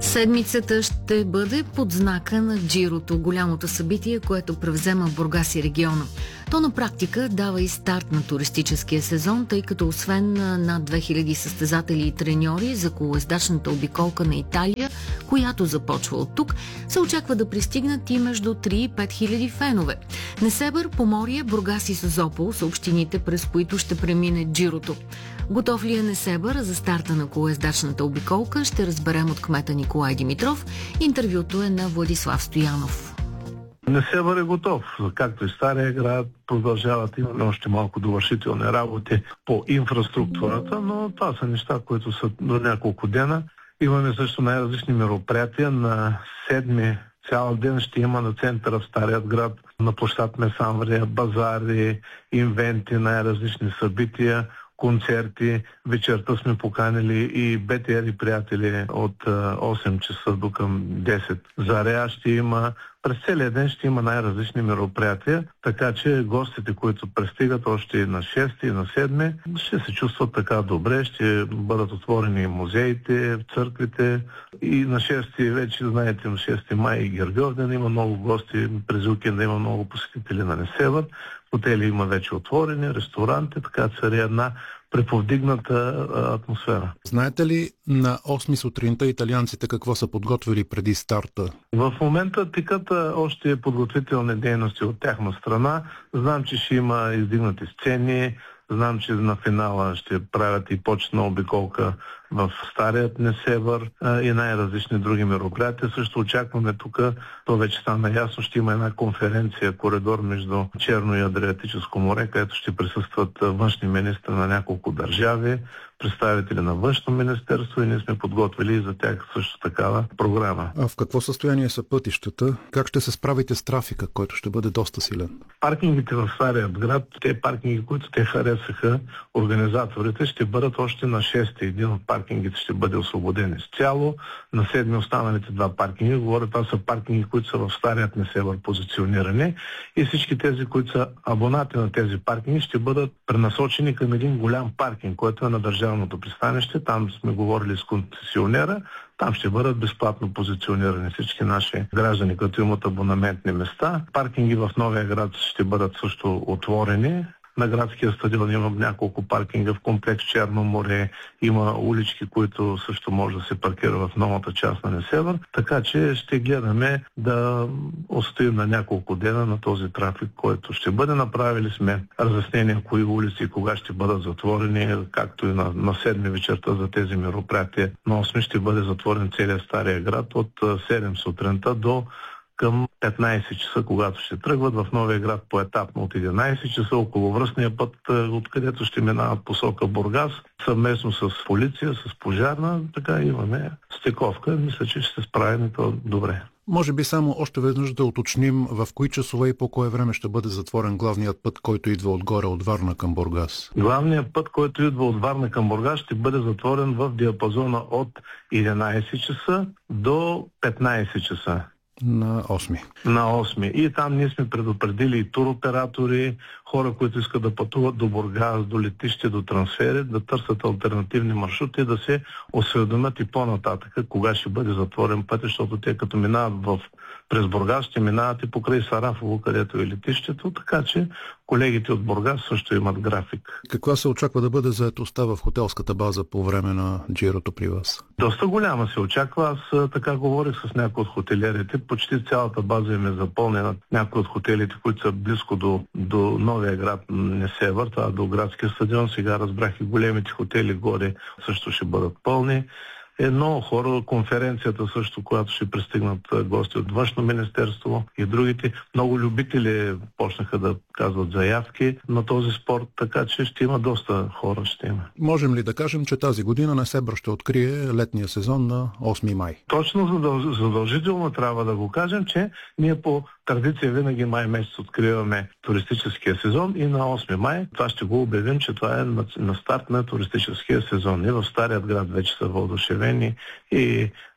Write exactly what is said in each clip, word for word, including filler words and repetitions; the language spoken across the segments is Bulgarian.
Седмицата ще бъде под знака на Джирото, голямото събитие, което превзема Бургас и региона. То на практика дава и старт на туристическия сезон, тъй като освен над две хиляди състезатели и треньори за колоездачната обиколка на Италия, която започва от тук, се очаква да пристигнат и между три и пет хиляди фенове. Несебър, Поморие, Бургас и Созопол са общините, през които ще премине Джирото. Готов ли е Несебър за старта на колоездачната обиколка, ще разберем от кмета Николай Димитров. Интервюто е на Владислав Стоянов. Несебър е готов. Както и Стария град, продължават, имаме още малко довършителни работи по инфраструктурата, но това са неща, които са до няколко дена. Имаме също най-различни мероприятия. На седми цял ден ще има на центъра в Старият град, на площад Месамврия, базари, инвенти, най-различни събития, концерти. Вечерта сме поканили и БТР приятели от осем часа до към десет. Заря ще има. През целия ден ще има най-различни мероприятия, така че гостите, които пристигат още на шести и на седми, ще се чувстват така добре, ще бъдат отворени музеите, църквите и на шести, вече знаете, на шести май и Гергьовден има много гости, през уикенда има много посетители на Несебър, хотели има вече отворени, ресторанти, така цари една преповдигната атмосфера. Знаете ли на осми сутринта италианците какво са подготвили преди старта? В момента текат още подготвителни дейности от тяхна страна. Знам, че ще има издигнати сцени, знам, че на финала ще правят и почетна обиколка в Старият Несебър и най-различни други мероприятия. Също очакваме тук, то вече стана ясно, ще има една конференция, коридор между Черно и Адриатическо море, където ще присъстват външни министри на няколко държави, представители на външно министерство и ние сме подготвили и за тях също такава програма. А в какво състояние са пътищата? Как ще се справите с трафика, който ще бъде доста силен? Паркингите в Старият град, те паркинги, които те харесаха, организаторите, ще бъдат още на шести. Един от паркингите ще бъде освободен изцяло. На седми останалите два паркинги. Говоря, това са паркинги, които са в Старият Несебър позиционирани и всички тези, които са абонати на тези паркинги, ще бъдат пренасочени към един голям паркинг, който е на държавното пристанище. Там сме говорили с концесионера. Там ще бъдат безплатно позиционирани всички наши граждани, като имат абонаментни места. Паркинги в Новия град ще бъдат също отворени. На градския стадион има няколко паркинга, в комплекс Черно море, има улички, които също може да се паркира в новата част на Несебър, така че ще гледаме да устоим на няколко дена на този трафик, който ще бъде. Направили сме разяснения кои улици и кога ще бъдат затворени, както и на, на седми вечерта за тези мероприятия. На осми ще бъде затворен целият Стария град от седем сутринта до към петнайсет часа, когато ще тръгват. В Новия град поетапно от единайсет часа около връстния път, откъдето ще минават посока Бургас, съвместно с полиция, с пожарна. Така имаме стиковка. Мисля, че ще се справим и то добре. Може би само още веднъж да уточним в кои часове и по кое време ще бъде затворен главният път, който идва отгоре от Варна към Бургас. Главният път, който идва от Варна към Бургас, ще бъде затворен в диапазона от единайсет часа до петнайсет часа. На осми. На осми. И там ние сме предупредили и туроператори, хора, които искат да пътуват до Бургас, до летище, до трансфери, да търсят алтернативни маршрути, да се осведомят и по-нататък кога ще бъде затворен път, защото те като минават в през Бургас, ще минават и покрай Сарафово, където е летището, така че колегите от Бургас също имат график. Каква се очаква да бъде заетостта в хотелската база по време на Джирото при вас? Доста голяма се очаква. Аз така говорих с някои от хотелиерите. Почти цялата база им е запълнена. Някои от хотелите, които са близко до, до Новия град Несебър, това до градския стадион, сега разбрах и големите хотели горе също ще бъдат пълни. Е много хора, конференцията също, която ще пристигнат гости от Външно министерство и другите. Много любители почнаха да казват заявки на този спорт, така че ще има доста хора. Ще има. Можем ли да кажем, че тази година Несебър ще открие летния сезон на осми май? Точно задължително трябва да го кажем, че ние по традиция винаги май месец откриваме туристическия сезон и на осми май това ще го обявим, че това е на старт на туристическия сезон. И в Старият град вече са въодушевени и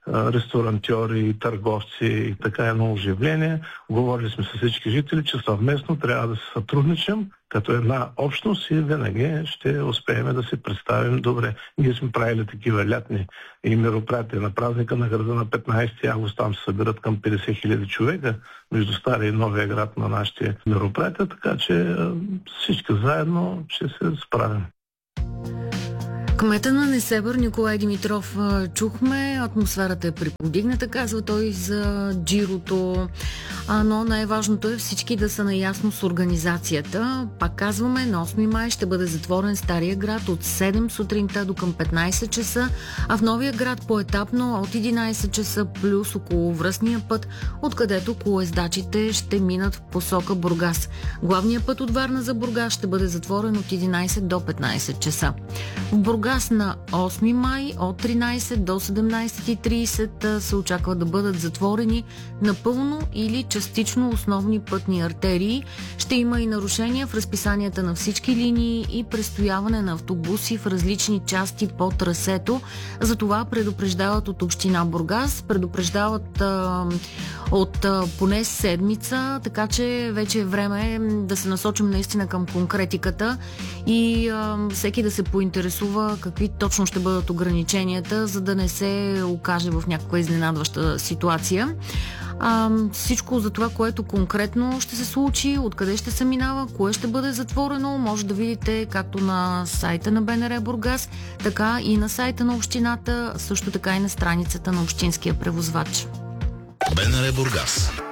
ресторантьори, търговци и така едно оживление. Говорили сме с всички жители, че съвместно трябва да се сътрудничим като една общност и винаги ще успеем да се представим добре. Ние сме правили такива лятни и мероприятия на празника на града на петнайсети август. Там се събират към петдесет хиляди човека между Стария и Новия град на нашите мероприятия, така че всички заедно ще се справим. Кмета на Несебър Николай Димитров чухме. Атмосферата е приподигната, казва той за джирото, а, но най-важното е всички да са наясно с организацията. Пак казваме, на осми май ще бъде затворен Стария град от седем сутринта до към петнайсет часа, а в Новия град поетапно от единайсет часа плюс около връстния път, откъдето колоездачите ще минат в посока Бургас. Главният път от Варна за Бургас ще бъде затворен от единайсет до петнайсет часа. В Бургас на осми май от тринайсет до седемнайсет и трийсет се очаква да бъдат затворени напълно или частично основни пътни артерии. Ще има и нарушения в разписанията на всички линии и престояване на автобуси в различни части по трасето. За това предупреждават от община Бургас, предупреждават а, от а, поне седмица, така че вече е време да се насочим наистина към конкретиката и а, всеки да се поинтересува какви точно ще бъдат ограниченията, за да не се окаже в някаква изненадваща ситуация. А, всичко за това, което конкретно ще се случи, откъде ще се минава, кое ще бъде затворено, може да видите както на сайта на БНР Бургас, така и на сайта на общината, също така и на страницата на общинския превозвач. БНР Бургас.